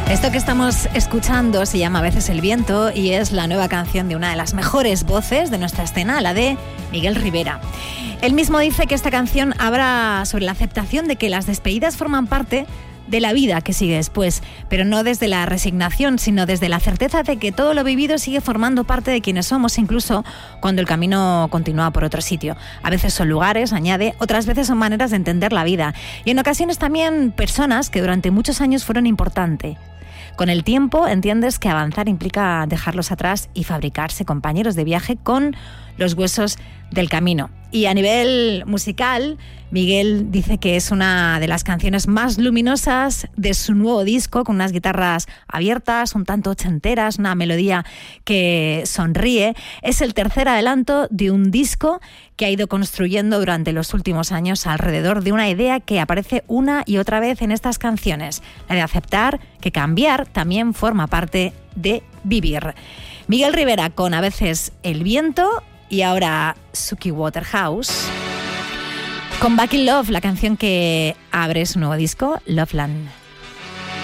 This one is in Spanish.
Esto que estamos escuchando se llama A veces el viento y es la nueva canción de una de las mejores voces de nuestra escena, la de Miguel Rivera. Él mismo dice que esta canción habla sobre la aceptación de que las despedidas forman parte de la vida que sigue después, pero no desde la resignación, sino desde la certeza de que todo lo vivido sigue formando parte de quienes somos, incluso cuando el camino continúa por otro sitio. A veces son lugares, añade, otras veces son maneras de entender la vida y en ocasiones también personas que durante muchos años fueron importantes. Con el tiempo entiendes que avanzar implica dejarlos atrás y fabricarse compañeros de viaje con los huesos del camino. Y a nivel musical, Miguel dice que es una de las canciones más luminosas de su nuevo disco, con unas guitarras abiertas, un tanto ochenteras, una melodía que sonríe. Es el tercer adelanto de un disco que ha ido construyendo durante los últimos años alrededor de una idea que aparece una y otra vez en estas canciones, la de aceptar que cambiar también forma parte de vivir. Miguel Rivera con A veces el viento y ahora Suki Waterhouse con Back in Love, la canción que abre su nuevo disco, Loveland.